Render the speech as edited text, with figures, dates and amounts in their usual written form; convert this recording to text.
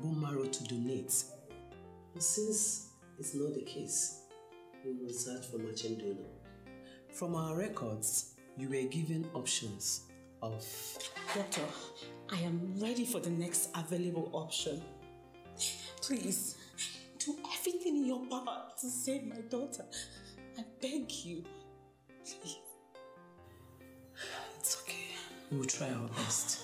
bone marrow to donate. But since it's not the case, we will search for matching donor. From our records, you were given options of... Doctor, I am ready for the next available option. Please, do everything in your power to save my daughter. I beg you. Please. It's okay. We will try our best.